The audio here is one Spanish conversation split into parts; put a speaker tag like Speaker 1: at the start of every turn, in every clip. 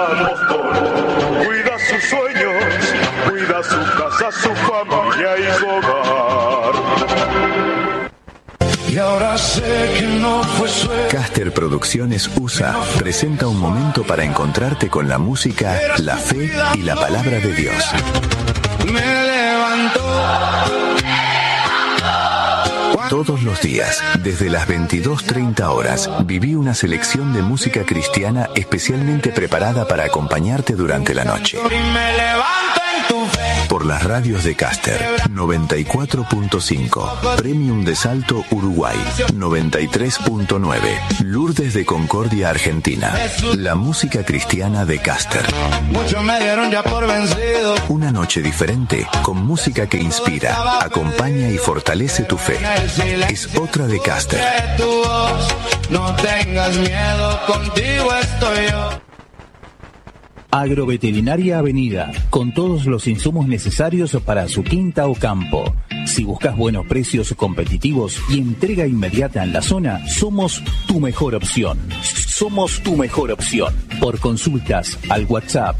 Speaker 1: Cuida sus sueños, cuida su casa, su familia y su hogar. Y ahora sé que no fue suerte.
Speaker 2: Caster Producciones USA presenta un momento para encontrarte con la música, la fe y la palabra de Dios.
Speaker 1: Me levantó.
Speaker 2: Todos los días, desde las 22:30 horas, viví una selección de música cristiana especialmente preparada para acompañarte durante la noche. Por las radios de Caster, 94.5, Premium de Salto, Uruguay, 93.9, Lourdes de Concordia, Argentina. La música cristiana de Caster. Una noche diferente, con música que inspira, acompaña y fortalece tu fe. Es otra de Caster.
Speaker 1: No tengas miedo, contigo estoy yo.
Speaker 3: Agroveterinaria Avenida, con todos los insumos necesarios para su quinta o campo. Si buscas buenos precios competitivos y entrega inmediata en la zona, somos tu mejor opción. Somos tu mejor opción. Por consultas al WhatsApp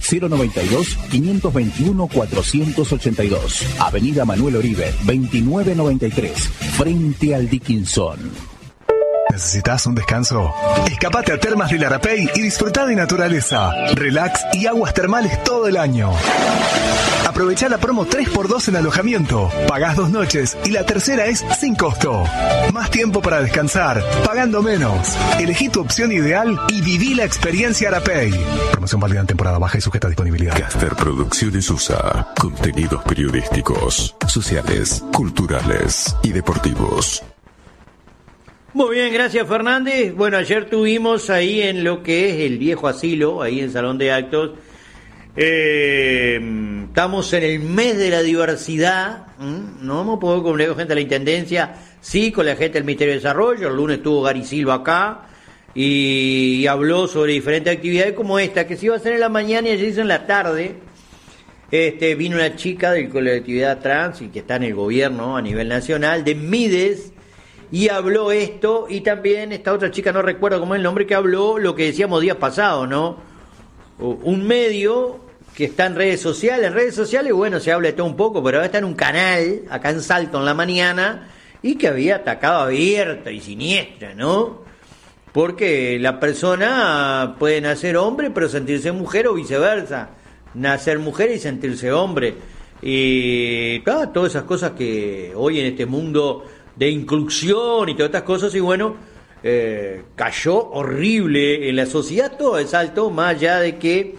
Speaker 3: 092-521-482. Avenida Manuel Oribe, 2993, frente al Dickinson.
Speaker 4: ¿Necesitas un descanso? Escapate a Termas del Arapey y disfruta de naturaleza, relax y aguas termales todo el año. Aprovecha la promo 3x2 en alojamiento. Pagás 2 noches y la tercera es sin costo. Más tiempo para descansar, pagando menos. Elegí tu opción ideal y viví la experiencia Arapey. Promoción válida en temporada baja y sujeta a disponibilidad.
Speaker 5: Caster Producciones USA. Contenidos periodísticos, sociales, culturales y deportivos.
Speaker 6: Muy bien, gracias Fernández. Bueno, ayer tuvimos ahí en lo que es el viejo asilo, ahí en Salón de Actos. Estamos en el mes de la diversidad. No vamos a poder comunicar con gente de la Intendencia, sí, con la gente del Ministerio de Desarrollo. El lunes estuvo Gary Silva acá y habló sobre diferentes actividades como esta, que se iba a hacer en la mañana y ayer hizo en la tarde. Vino una chica de colectividad trans y que está en el gobierno a nivel nacional, de Mides, y habló esto, y también esta otra chica, no recuerdo cómo es el nombre, que habló lo que decíamos días pasados, ¿no? Un medio que está en redes sociales, bueno, se habla de todo un poco, pero ahora está en un canal, acá en Salto en la mañana, y que había atacado abierta y siniestra, ¿no? Porque la persona puede nacer hombre, pero sentirse mujer o viceversa, nacer mujer y sentirse hombre, y claro, todas esas cosas que hoy en este mundo de inclusión y todas estas cosas, y bueno, cayó horrible en la sociedad todo de Salto, más allá de que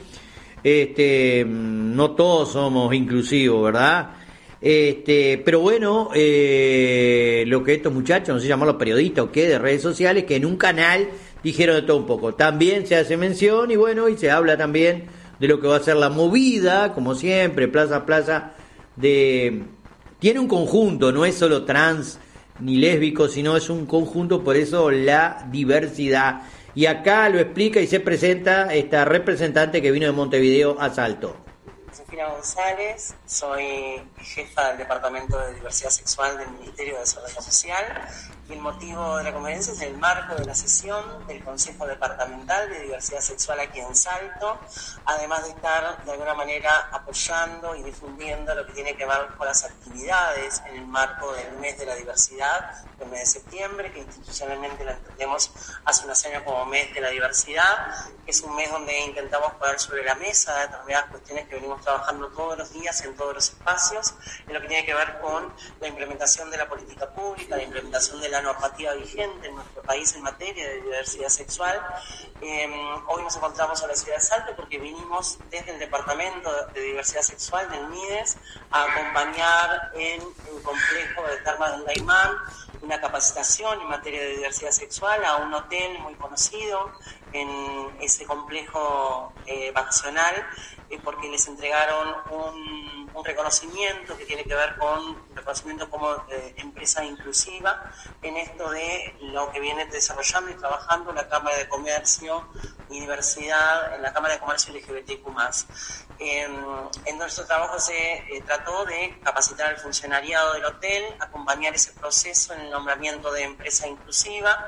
Speaker 6: no todos somos inclusivos, ¿verdad? Pero bueno, lo que estos muchachos, no sé si llaman los periodistas o qué, de redes sociales, que en un canal dijeron de todo un poco. También se hace mención y bueno, y se habla también de lo que va a ser la movida, como siempre, plaza a plaza, tiene un conjunto, no es solo trans ni lésbico, sino es un conjunto, por eso la diversidad. Y acá lo explica y se presenta esta representante que vino de Montevideo a Salto.
Speaker 7: Josefina González, soy jefa del Departamento de Diversidad Sexual del Ministerio de Desarrollo Social, y el motivo de la conferencia es el marco de la sesión del Consejo Departamental de Diversidad Sexual aquí en Salto, además de estar de alguna manera apoyando y difundiendo lo que tiene que ver con las actividades en el marco del mes de la diversidad, el mes de septiembre, que institucionalmente lo entendemos hace unos años como mes de la diversidad. Es un mes donde intentamos poner sobre la mesa determinadas cuestiones que venimos trabajando todos los días en todos los espacios, en lo que tiene que ver con la implementación de la política pública, la implementación de la normativa vigente en nuestro país en materia de diversidad sexual. Hoy nos encontramos en la ciudad de Salto porque vinimos desde el Departamento de Diversidad Sexual del MIDES a acompañar en el complejo de Termas del Daymán una capacitación en materia de diversidad sexual a un hotel muy conocido en ese complejo vacacional, porque les entregaron un reconocimiento que tiene que ver con reconocimiento como empresa inclusiva en esto de lo que viene desarrollando y trabajando la Cámara de Comercio y Diversidad en la Cámara de Comercio LGBTQ+. En nuestro trabajo se trató de capacitar al funcionariado del hotel, acompañar ese proceso en el nombramiento de empresa inclusiva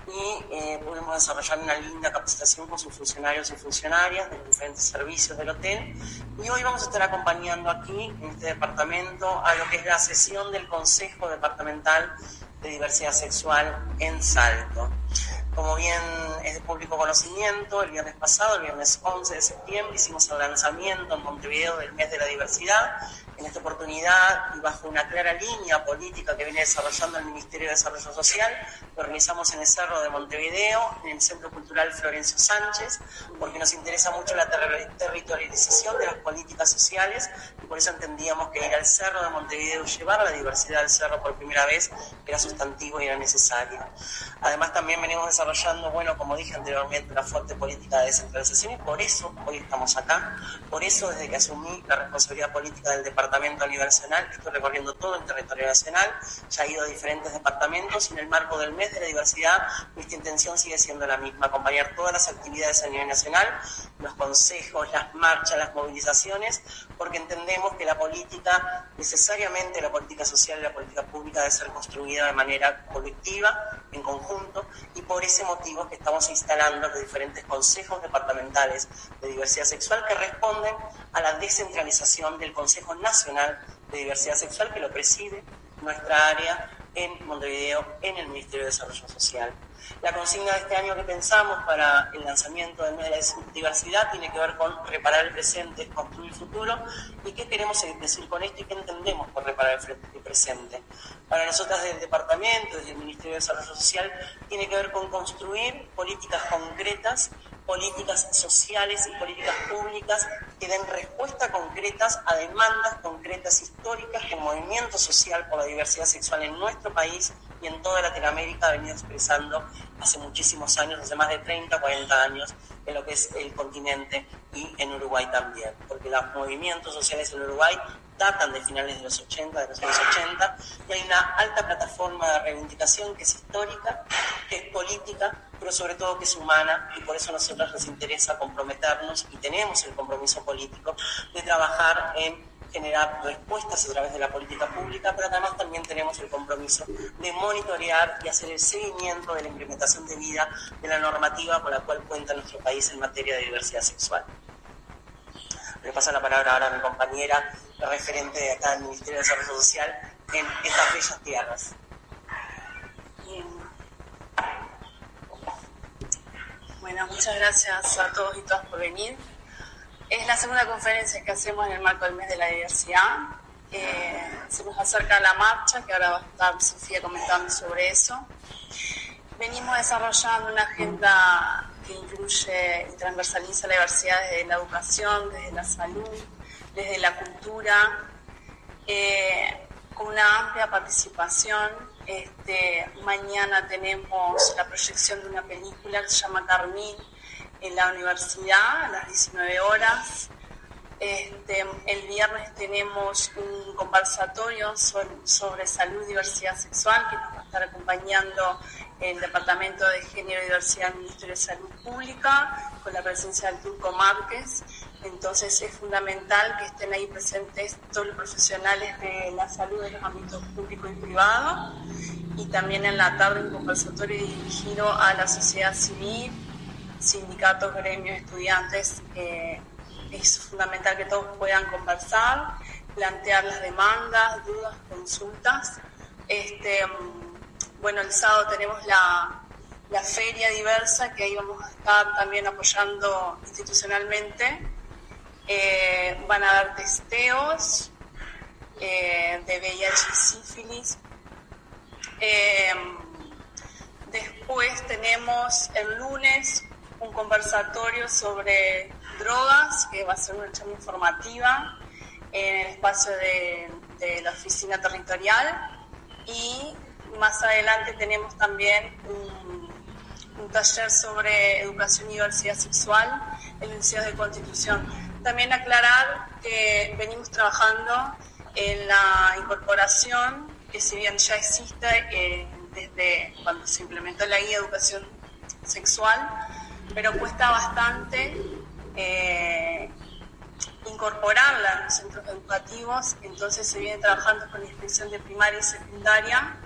Speaker 7: y pudimos desarrollar una linda capacitación con sus funcionarios y funcionarias de los diferentes servicios del hotel. Y hoy vamos a estar acompañando aquí, en este departamento, a lo que es la sesión del Consejo Departamental de Diversidad Sexual en Salto. Como bien es de público conocimiento, el viernes pasado, el viernes 11 de septiembre, hicimos el lanzamiento en Montevideo del Mes de la Diversidad. En esta oportunidad, y bajo una clara línea política que viene desarrollando el Ministerio de Desarrollo Social, lo organizamos en el Cerro de Montevideo, en el Centro Cultural Florencio Sánchez, porque nos interesa mucho la territorialización de las políticas sociales, y por eso entendíamos que ir al Cerro de Montevideo y llevar la diversidad al cerro por primera vez era sustantivo y era necesario. Además, también venimos desarrollando, como dije anteriormente, una fuerte política de descentralización, y por eso hoy estamos acá. Por eso, desde que asumí la responsabilidad política del departamento a nivel nacional, estoy recorriendo todo el territorio nacional, ya he ido a diferentes departamentos, y en el marco del Mes de la Diversidad, nuestra intención sigue siendo la misma: acompañar todas las actividades a nivel nacional, los consejos, las marchas, las movilizaciones, porque entendemos que la política, necesariamente la política social y la política pública, debe ser construida de manera colectiva, en conjunto, y por ese motivo es que estamos instalando los diferentes consejos departamentales de diversidad sexual, que responden a la descentralización del Consejo Nacional de Diversidad Sexual, que lo preside nuestra área en Montevideo, en el Ministerio de Desarrollo Social. La consigna de este año que pensamos para el lanzamiento del Mes de la Diversidad tiene que ver con reparar el presente, construir el futuro. ¿Y qué queremos decir con esto y qué entendemos por reparar el presente? Para nosotras desde el departamento, desde el Ministerio de Desarrollo Social, tiene que ver con construir políticas concretas, políticas sociales y políticas públicas que den respuesta concretas a demandas concretas históricas que el movimiento social por la diversidad sexual en nuestro país y en toda Latinoamérica ha venido expresando hace muchísimos años, hace más de 30, 40 años, en lo que es el continente y en Uruguay también, porque los movimientos sociales en Uruguay datan de finales de los 80, de los años 80, y hay una alta plataforma de reivindicación que es histórica, que es política, pero sobre todo que es humana, y por eso a nosotros nos interesa comprometernos, y tenemos el compromiso político de trabajar en generar respuestas a través de la política pública, pero además también tenemos el compromiso de monitorear y hacer el seguimiento de la implementación de vida de la normativa con la cual cuenta nuestro país en materia de diversidad sexual. Le paso la palabra ahora a mi compañera, la referente de acá del Ministerio de Desarrollo Social en estas bellas tierras.
Speaker 8: Bueno, muchas gracias a todos y todas por venir. Es la segunda conferencia que hacemos en el marco del Mes de la Diversidad. Se nos acerca la marcha, que ahora va a estar Sofía comentando sobre eso. Venimos desarrollando una agenda que incluye y transversaliza la diversidad desde la educación, desde la salud, desde la cultura, con una amplia participación. Mañana tenemos la proyección de una película que se llama Carmín en la universidad a las 19 horas. El viernes tenemos un conversatorio sobre salud y diversidad sexual que nos va a estar acompañando el Departamento de Género y Diversidad del Ministerio de Salud Pública, con la presencia del Turco Márquez. Entonces es fundamental que estén ahí presentes todos los profesionales de la salud de los ámbitos público y privado. Y también en la tarde un conversatorio dirigido a la sociedad civil, sindicatos, gremios, estudiantes. Es fundamental que todos puedan conversar, plantear las demandas, dudas, consultas. El sábado tenemos la feria diversa, que ahí vamos a estar también apoyando institucionalmente. Van a haber testeos de VIH y sífilis. Después tenemos el lunes un conversatorio sobre drogas, que va a ser una charla informativa en el espacio de la oficina territorial, y más adelante tenemos también un taller sobre educación y diversidad sexual en el Liceo de Constitución. También aclarar que venimos trabajando en la incorporación, que si bien ya existe desde cuando se implementó la guía de educación sexual, pero cuesta bastante incorporarla en los centros educativos. Entonces se viene trabajando con la inspección de primaria y secundaria,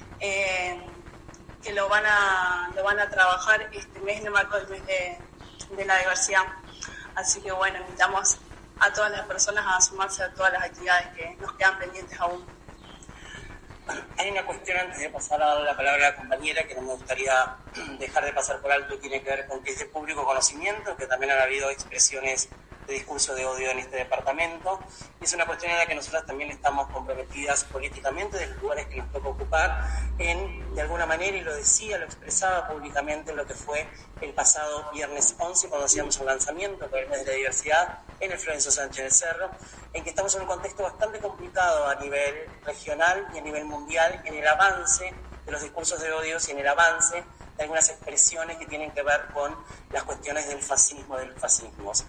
Speaker 8: que lo van a trabajar este mes en el marco del mes de la diversidad. Así que bueno, invitamos a todas las personas a sumarse a todas las actividades que nos quedan pendientes aún.
Speaker 7: Hay una cuestión antes de pasar a dar la palabra a la compañera que no me gustaría dejar de pasar por alto, y tiene que ver con que es de público conocimiento, que también han habido expresiones de discurso de odio en este departamento, y es una cuestión en la que nosotros también estamos comprometidas políticamente de los lugares que nos toca ocupar en, de alguna manera, y lo decía, lo expresaba públicamente lo que fue el pasado viernes 11 cuando hacíamos un lanzamiento por el mes de la diversidad en el Florencio Sánchez de Cerro, en que estamos en un contexto bastante complicado a nivel regional y a nivel mundial en el avance de los discursos de odio y en el avance de algunas expresiones que tienen que ver con las cuestiones del fascismo, de los fascismos.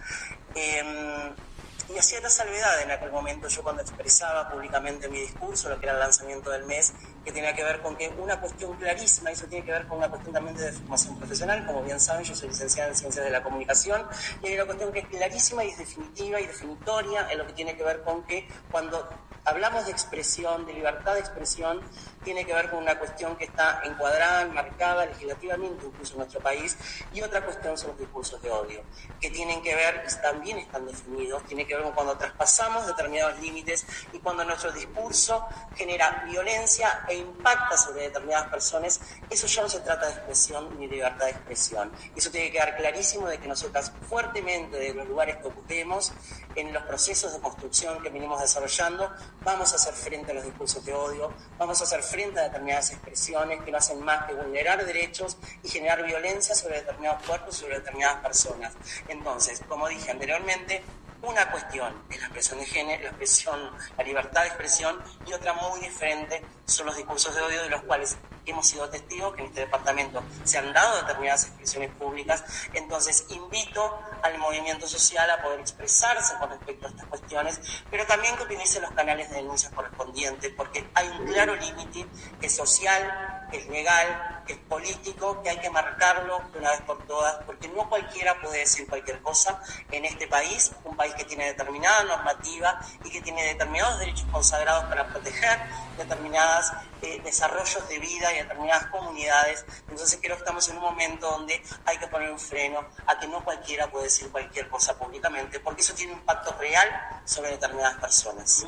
Speaker 7: Y hacía esta salvedad en aquel momento yo cuando expresaba públicamente mi discurso, lo que era el lanzamiento del mes, que tenía que ver con que una cuestión clarísima, y eso tiene que ver con una cuestión también de formación profesional, como bien saben, yo soy licenciada en Ciencias de la Comunicación, y hay una cuestión que es clarísima y es definitiva y definitoria en lo que tiene que ver con que cuando hablamos de expresión, de libertad de expresión, tiene que ver con una cuestión que está encuadrada, enmarcada legislativamente incluso en nuestro país, y otra cuestión son los discursos de odio, que tienen que ver, también están definidos, tiene que ver con cuando traspasamos determinados límites y cuando nuestro discurso genera violencia e impacta sobre determinadas personas. Eso ya no se trata de expresión ni de libertad de expresión. Eso tiene que quedar clarísimo de que nosotras fuertemente de los lugares que ocupemos, en los procesos de construcción que venimos desarrollando, vamos a hacer frente a los discursos de odio, vamos a hacer frente a determinadas expresiones que no hacen más que vulnerar derechos y generar violencia sobre determinados cuerpos, sobre determinadas personas. Entonces, como dije anteriormente, una cuestión es la expresión de género, la libertad de expresión, y otra muy diferente son los discursos de odio, de los cuales hemos sido testigos que en este departamento se han dado determinadas expresiones públicas. Entonces invito al movimiento social a poder expresarse con respecto a estas cuestiones, pero también que utilice los canales de denuncia correspondientes, porque hay un claro límite que es social, que es legal, que es político, que hay que marcarlo de una vez por todas, porque no cualquiera puede decir cualquier cosa en este país, un país que tiene determinada normativa y que tiene determinados derechos consagrados para proteger determinados desarrollos de vida y determinadas comunidades. Entonces creo que estamos en un momento donde hay que poner un freno a que no cualquiera puede decir cualquier cosa públicamente, porque eso tiene un impacto real sobre determinadas personas.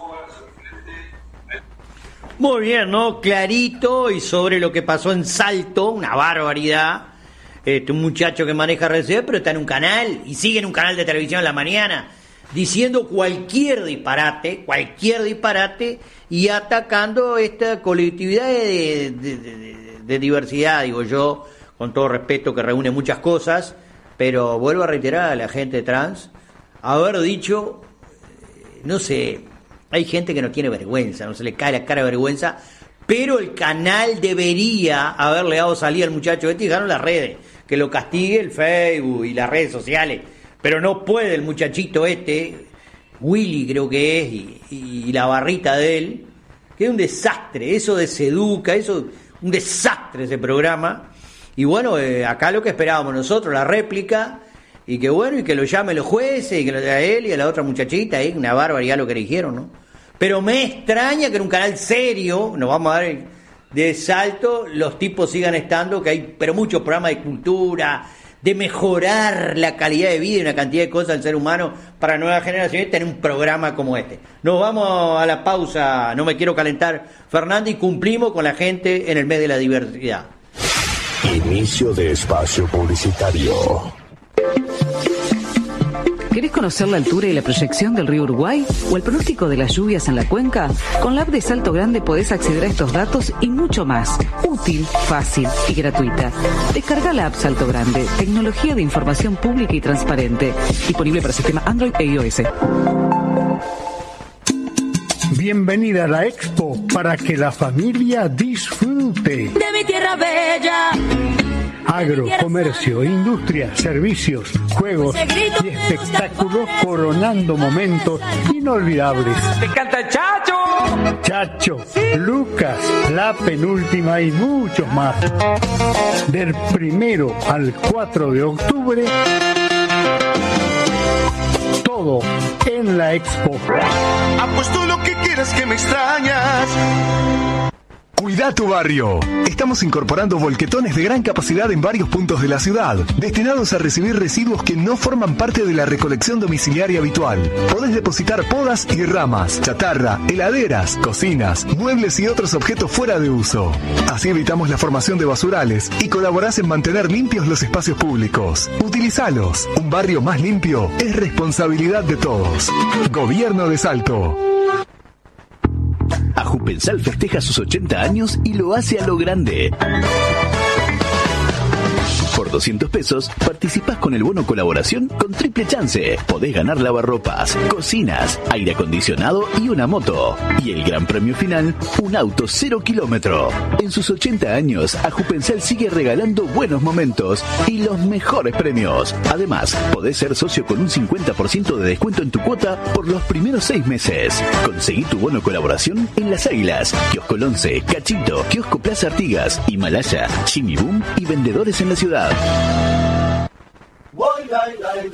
Speaker 6: Muy bien, ¿no? Clarito, y sobre lo que pasó en Salto, una barbaridad. Un muchacho que maneja redes, pero está en un canal y sigue en un canal de televisión en la mañana diciendo cualquier disparate y atacando esta colectividad de diversidad, digo yo, con todo respeto, que reúne muchas cosas, pero vuelvo a reiterar a la gente trans haber dicho, no sé, hay gente que no tiene vergüenza, no se le cae la cara de vergüenza, pero el canal debería haberle dado salida al muchacho y dejaron las redes, que lo castigue el Facebook y las redes sociales, pero no puede el muchachito Willy creo que es, y la barrita de él, que es un desastre, eso de Seduca, eso, un desastre ese programa, y bueno, acá lo que esperábamos nosotros, la réplica, y que bueno, y que lo llamen los jueces, y que lo a él y a la otra muchachita, una barbaridad lo que le dijeron, ¿no? Pero me extraña que en un canal serio, nos vamos a dar de Salto, los tipos sigan estando, que hay pero muchos programas de cultura, de mejorar la calidad de vida y una cantidad de cosas del ser humano para nuevas generaciones, tener un programa como este. Nos vamos a la pausa, no me quiero calentar, Fernando, y cumplimos con la gente en el mes de la diversidad.
Speaker 2: Inicio de espacio publicitario.
Speaker 9: ¿Querés conocer la altura y la proyección del río Uruguay o el pronóstico de las lluvias en la cuenca? Con la app de Salto Grande podés acceder a estos datos y mucho más. Útil, fácil y gratuita. Descarga la app Salto Grande, tecnología de información pública y transparente. Disponible para sistema Android e iOS.
Speaker 10: Bienvenida a la Expo para que la familia disfrute.
Speaker 11: De mi tierra bella.
Speaker 10: Agro, comercio, industria, servicios, juegos y espectáculos coronando momentos inolvidables.
Speaker 11: ¡Me encanta Chacho!
Speaker 10: Chacho, Lucas, La Penúltima y muchos más. Del 1 al 4 de octubre, todo en la Expo.
Speaker 1: Apuesto lo que quieras que me extrañas.
Speaker 4: Cuida tu barrio. Estamos incorporando volquetones de gran capacidad en varios puntos de la ciudad, destinados a recibir residuos que no forman parte de la recolección domiciliaria habitual. Podés depositar podas y ramas, chatarra, heladeras, cocinas, muebles y otros objetos fuera de uso. Así evitamos la formación de basurales y colaborás en mantener limpios los espacios públicos. Utilizalos. Un barrio más limpio es responsabilidad de todos. Gobierno de Salto.
Speaker 3: Ajupensal festeja sus 80 años y lo hace a lo grande. Por 200 pesos participás con el bono colaboración con triple chance. Podés ganar lavarropas, cocinas, aire acondicionado y una moto. Y el gran premio final, un auto 0 kilómetro. En sus 80 años, Ajupensal sigue regalando buenos momentos y los mejores premios. Además, podés ser socio con un 50% de descuento en tu cuota por los primeros 6 meses. Conseguí tu bono colaboración en Las Águilas, Kiosco 11, Cachito, Kiosco Plaza Artigas, Himalaya, Jimmy Boom y vendedores en la ciudad.